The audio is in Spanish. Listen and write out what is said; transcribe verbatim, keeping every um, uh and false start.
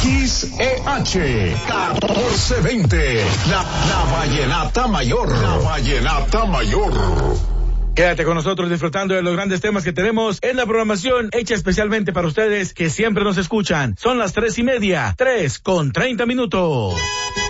X E H catorce veinte, la, la Vallenata Mayor, la Vallenata Mayor. Quédate con nosotros disfrutando de los grandes temas que tenemos en la programación hecha especialmente para ustedes que siempre nos escuchan. Son las tres y media, tres con treinta minutos.